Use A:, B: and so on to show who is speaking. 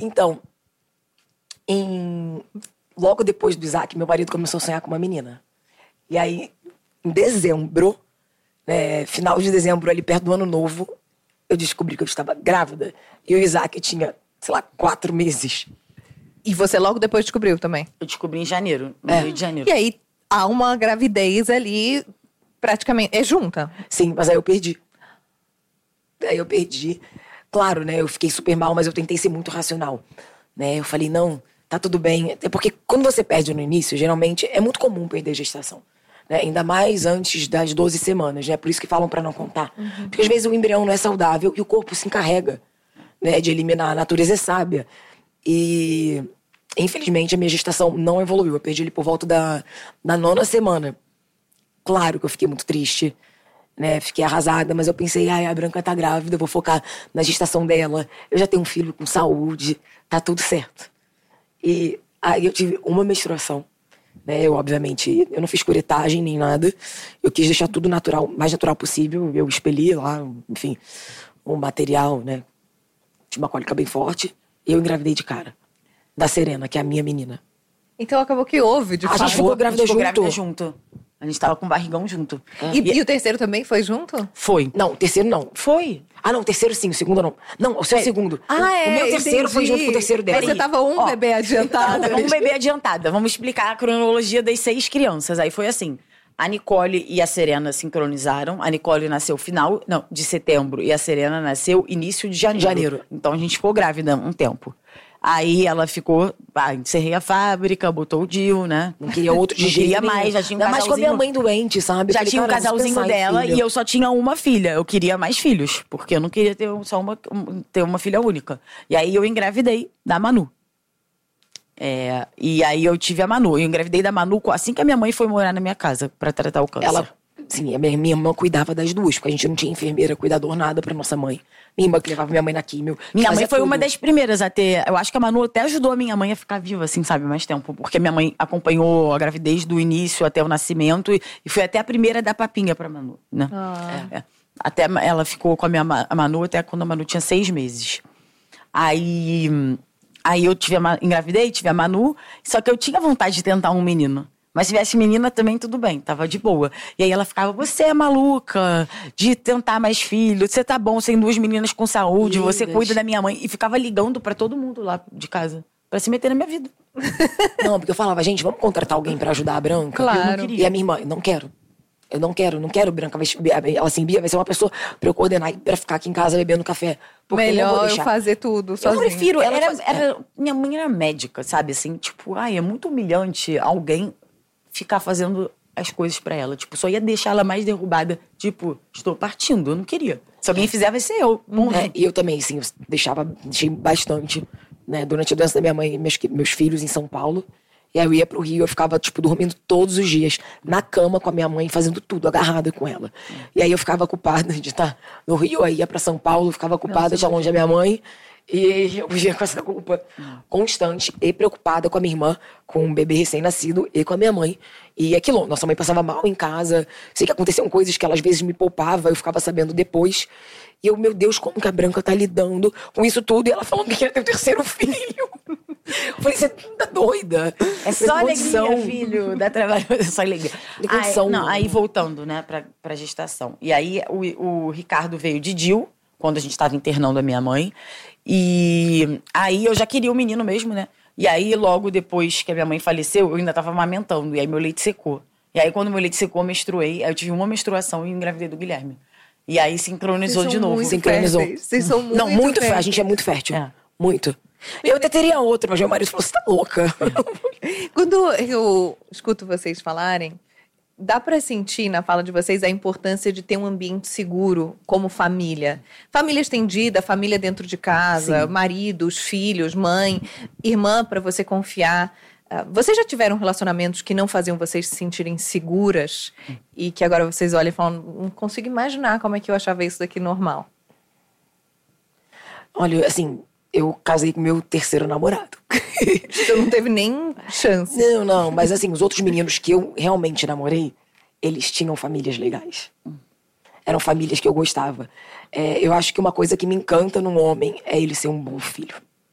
A: Então, logo depois do Isaac, meu marido começou a sonhar com uma menina. E aí, em dezembro, final de dezembro, ali perto do ano novo, eu descobri que eu estava grávida. E o Isaac tinha, 4 meses.
B: E você logo depois descobriu também?
C: Eu descobri em janeiro, no Rio de Janeiro.
B: E aí, há uma gravidez ali, praticamente, é junta?
A: Sim, mas aí eu perdi. Claro, né, eu fiquei super mal, mas eu tentei ser muito racional. Né? Eu falei, não, tá tudo bem. Até porque quando você perde no início, geralmente é muito comum perder gestação. Né? Ainda mais antes das 12 semanas, né? Por isso que falam pra não contar. Porque às vezes o embrião não é saudável e o corpo se encarrega, né, de eliminar. A natureza é sábia. E, infelizmente, a minha gestação não evoluiu. Eu perdi ele por volta da 9ª semana. Claro que eu fiquei muito triste, né? Fiquei arrasada, mas eu pensei, a Branca tá grávida, eu vou focar na gestação dela. Eu já tenho um filho com saúde, tá tudo certo. E aí eu tive uma menstruação, né? Eu, obviamente, eu não fiz curetagem nem nada. Eu quis deixar tudo natural, mais natural possível. Eu expeli lá, enfim, um material, né? Tinha uma cólica bem forte. E eu engravidei de cara. Da Serena, que é a minha menina.
B: Então acabou que houve, de fato.
A: A gente ficou grávida
C: junto. A gente tava com o barrigão junto.
B: E o terceiro também foi junto?
C: Foi.
A: Não, o terceiro não.
C: Foi.
A: Não, o terceiro sim, o segundo não. Não, o seu segundo. O meu terceiro foi junto com o terceiro dela.
B: Mas você tava bebê adiantado.
C: Um bebê adiantada. Vamos explicar a cronologia das 6 crianças. Aí foi assim. A Nicole e a Serena sincronizaram. A Nicole nasceu de setembro. E a Serena nasceu início de janeiro. Então a gente ficou grávida um tempo. Aí ela ficou, encerrei a fábrica, botou o DIU, né?
A: Não queria outro de jeito nenhum.
C: Mais, já tinha um
A: casalzinho.
C: Mas
A: com a minha mãe doente, sabe?
C: Já tinha um casalzinho dela e eu só tinha uma filha. Eu queria mais filhos, porque eu não queria ter ter uma filha única. E aí eu engravidei da Manu. E aí eu tive a Manu. Eu engravidei da Manu assim que a minha mãe foi morar na minha casa pra tratar o câncer.
A: Sim, a minha irmã cuidava das duas, porque a gente não tinha enfermeira, cuidador, nada pra nossa mãe. Minha irmã que levava minha mãe na químio.
C: Minha mãe foi uma das primeiras a ter... Eu acho que a Manu até ajudou a minha mãe a ficar viva, assim, sabe, mais tempo. Porque minha mãe acompanhou a gravidez do início até o nascimento e foi até a primeira a dar papinha pra Manu, né? Até ela ficou com a Manu até quando a Manu tinha 6 meses. Aí eu engravidei, tive a Manu, só que eu tinha vontade de tentar um menino. Mas se tivesse menina também, tudo bem, tava de boa. E aí ela ficava, você é maluca de tentar mais filho, você tá bom, você tem 2 meninas com saúde, você cuida da minha mãe. E ficava ligando pra todo mundo lá de casa, pra se meter na minha vida.
A: Não, porque eu falava, gente, vamos contratar alguém pra ajudar a Branca?
B: Claro.
A: Eu não queria. E a minha irmã, eu não quero Branca. Ela assim, Bia vai ser uma pessoa pra eu coordenar e pra ficar aqui em casa bebendo café.
B: Melhor eu fazer tudo sozinha.
C: Eu prefiro, minha mãe era médica, sabe, assim, tipo, é muito humilhante alguém ficar fazendo as coisas pra ela. Tipo, só ia deixar ela mais derrubada. Tipo, estou partindo, eu não queria. Se alguém fizer, vai ser eu.
A: E eu também, assim, deixei bastante, né? Durante a doença da minha mãe, meus filhos em São Paulo. E aí eu ia pro Rio, eu ficava, tipo, dormindo todos os dias, na cama com a minha mãe, fazendo tudo, agarrada com ela. E aí eu ficava culpada de estar no Rio, aí ia pra São Paulo, ficava culpada de estar longe da minha mãe. E eu vivia com essa culpa constante e preocupada com a minha irmã, com um bebê recém-nascido e com a minha mãe. E aquilo, nossa mãe passava mal em casa. Sei que aconteciam coisas que ela às vezes me poupava, eu ficava sabendo depois. E eu, meu Deus, como que a Branca tá lidando com isso tudo? E ela falando que queria ter o 3º filho. Eu falei, você tá doida?
C: É só alegria, filho. Dá trabalho, é só alegria. Aí voltando, né, pra gestação. E aí o Ricardo veio de DIU, quando a gente tava internando a minha mãe. E aí eu já queria o menino mesmo, né? E aí logo depois que a minha mãe faleceu, eu ainda tava amamentando. E aí meu leite secou. E aí quando meu leite secou, eu menstruei. Aí eu tive uma menstruação e engravidei do Guilherme. E aí sincronizou de novo.
A: Sincronizou.
B: Vocês são muito
A: férteis. A gente é muito fértil. Muito. Eu até teria outro, mas meu marido falou, você tá louca.
B: Quando eu escuto vocês falarem, dá pra sentir na fala de vocês a importância de ter um ambiente seguro como família. Família estendida, família dentro de casa, maridos, filhos, mãe, irmã pra você confiar. Vocês já tiveram relacionamentos que não faziam vocês se sentirem seguras e que agora vocês olham e falam, não consigo imaginar como é que eu achava isso daqui normal?
A: Olha, assim, eu casei com meu 3º namorado.
B: Você não teve nem chance.
A: Não, mas assim, os outros meninos que eu realmente namorei, eles tinham famílias legais. Eram famílias que eu gostava. Eu acho que uma coisa que me encanta num homem é ele ser um bom filho.